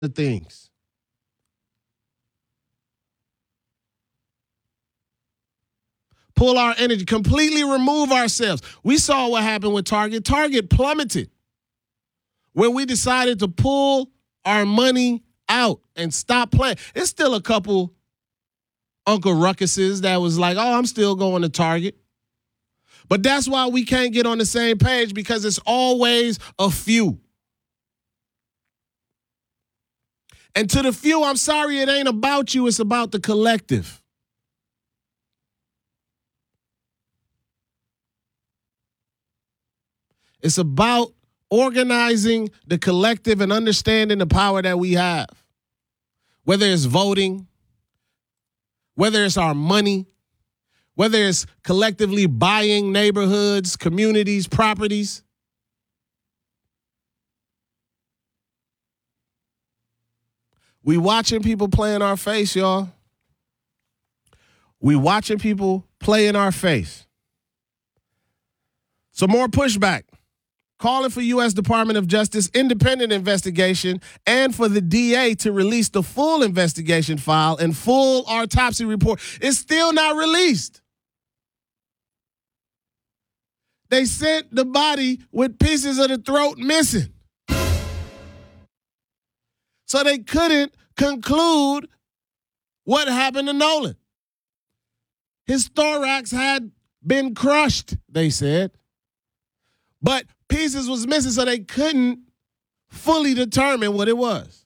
the things. Pull our energy, completely remove ourselves. We saw what happened with Target. Target plummeted when we decided to pull our money out and stop playing. It's still a couple Uncle Ruckuses that was like, oh, I'm still going to Target. But that's why we can't get on the same page, because it's always a few. And to the few, I'm sorry, it ain't about you. It's about the collective. It's about organizing the collective and understanding the power that we have. Whether it's voting, whether it's our money, whether it's collectively buying neighborhoods, communities, properties. We watching people play in our face, y'all. We watching people play in our face. So more pushback. Calling for U.S. Department of Justice independent investigation and for the DA to release the full investigation file and full autopsy report. It's still not released. They sent the body with pieces of the throat missing. So they couldn't conclude what happened to Nolan. His thorax had been crushed, they said. But pieces was missing, so they couldn't fully determine what it was.